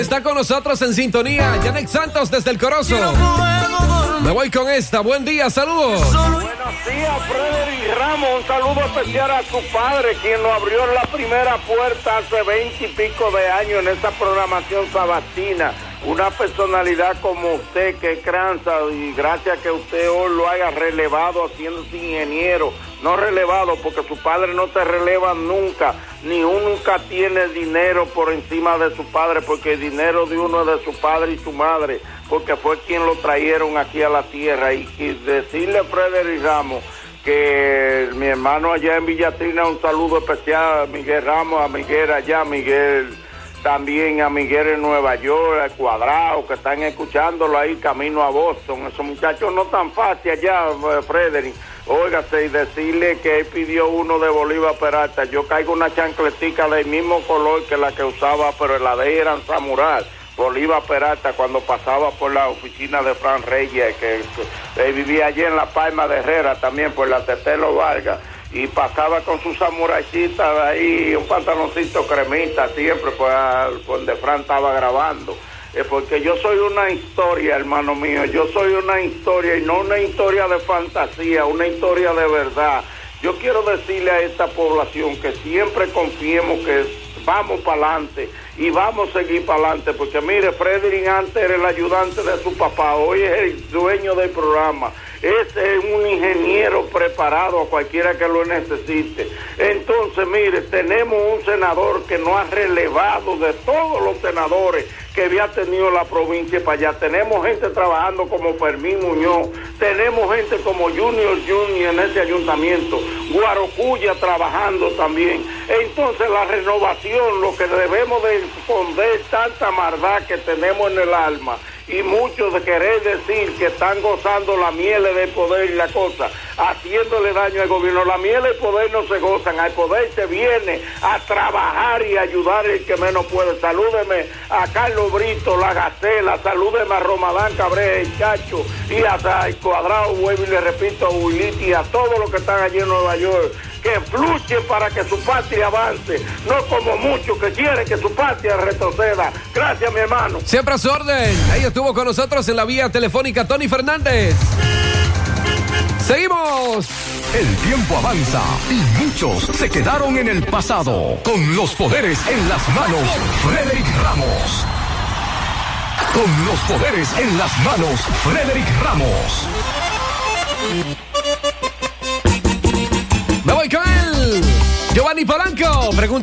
Está con nosotros en sintonía Yanek Santos desde el Corozo. Me voy con esta. Buen día, saludos. Buenos días, Frederick Ramos. Un saludo especial a su padre, quien nos abrió la primera puerta hace 20 y pico de años en esta programación sabatina. Una personalidad como usted que es cranza, y gracias a que usted hoy lo haya relevado haciéndose ingeniero. No relevado porque su padre no te releva nunca, ni uno nunca tiene dinero por encima de su padre, porque el dinero de uno es de su padre y su madre, porque fue quien lo trajeron aquí a la tierra. Y decirle a Frederick Ramos que mi hermano allá en Villatrina, un saludo especial a Miguel Ramos, a Miguel allá, Miguel también, a Miguel en Nueva York, al Cuadrado, que están escuchándolo ahí camino a Boston. Esos muchachos no tan fácil allá, Frederick. Óigase, y decirle que él pidió uno de Bolívar Peralta. Yo caigo una chancletica del mismo color que la que usaba, pero la de él eran Samurai. Bolívar Peralta, cuando pasaba por la oficina de Fran Reyes, que vivía allí en La Palma de Herrera también, por la Tetelo Vargas, y pasaba con sus samuraicitas de ahí, un pantaloncito cremita, siempre, pues donde Fran estaba grabando. Porque yo soy una historia, hermano mío, yo soy una historia, y no una historia de fantasía, una historia de verdad. Yo quiero decirle a esta población que siempre confiemos que vamos para adelante y vamos a seguir para adelante, porque mire, Frederick antes era el ayudante de su papá, hoy es el dueño del programa. Ese es un ingeniero preparado a cualquiera que lo necesite. Entonces, mire, tenemos un senador que no ha relevado de todos los senadores que había tenido la provincia para allá. Tenemos gente trabajando como Fermín Muñoz, tenemos gente como Junior en ese ayuntamiento, Guarocuya trabajando también. Entonces, la renovación, lo que debemos de esconder tanta maldad que tenemos en el alma, y muchos de querer decir que están gozando la miel del poder y la cosa, haciéndole daño al gobierno. La miel del poder no se gozan, al poder se viene a trabajar y ayudar el que menos puede. Salúdeme a Carlos Brito, la Gacela, salúdeme a Romadán Cabrera, el Chacho, y hasta el Cuadrado, vuelvo y le repito, a Wiliti y a todos los que están allí en Nueva York, que fluchen para que su patria avance, no como muchos que quieren que su patria retroceda. Gracias, mi hermano. Siempre a su orden. Ahí estuvo con nosotros en la vía telefónica Tony Fernández. Seguimos. El tiempo avanza y muchos se quedaron en el pasado. Con los poderes en las manos, Frederick Ramos. Con los poderes en las manos, Frederick Ramos. Me voy con él. Giovanni Polanco. Pregunta